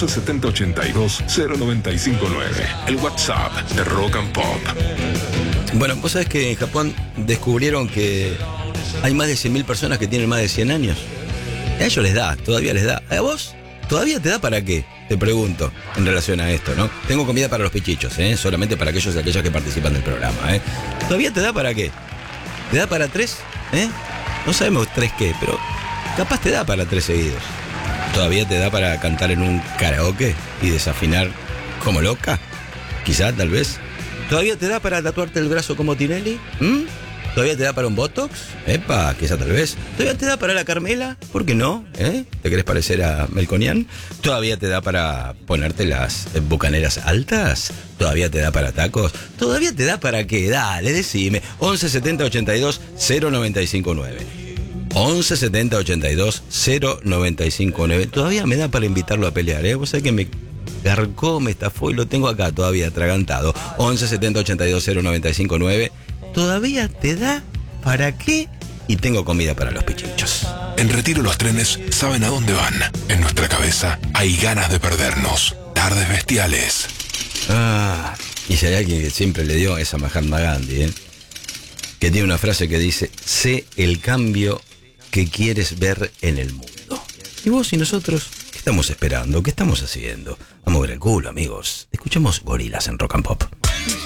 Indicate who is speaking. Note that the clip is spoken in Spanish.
Speaker 1: 117082-0959. El WhatsApp de Rock and Pop.
Speaker 2: Bueno, vos sabés que en Japón descubrieron que hay más de 100.000 personas que tienen más de 100 años. A ellos les da, todavía les da. ¿A vos? ¿Todavía te da para qué? Te pregunto, en relación a esto, ¿no? Tengo comida para los pichichos, solamente para aquellos y aquellas que participan del programa, ¿Todavía te da para qué? ¿Te da para 3? No sabemos 3 qué, pero capaz te da para 3 seguidos. ¿Todavía te da para cantar en un karaoke y desafinar como loca? Quizá, tal vez. ¿Todavía te da para tatuarte el brazo como Tinelli? ¿Todavía te da para un Botox? Epa, quizá tal vez. ¿Todavía te da para la Carmela? ¿Por qué no? ¿Te querés parecer a Melconian? ¿Todavía te da para ponerte las bucaneras altas? ¿Todavía te da para tacos? ¿Todavía te da para qué? Dale, decime. 11 70 82 0959. 11 70 82 0959. Todavía me da para invitarlo a pelear, Vos sabés que me garcó, me estafó y lo tengo acá todavía atragantado. 11 70 82 0959. ¿Todavía te da para qué? Y tengo comida para los pichichos.
Speaker 1: En Retiro los trenes saben a dónde van. En nuestra cabeza hay ganas de perdernos. Tardes bestiales.
Speaker 2: Y si hay alguien que siempre le dio esa Mahatma Gandhi, que tiene una frase que dice: sé el cambio que quieres ver en el mundo. Y vos y nosotros, ¿qué estamos esperando? ¿Qué estamos haciendo? Vamos a ver el culo, amigos. Escuchemos Gorilas en Rock and Pop.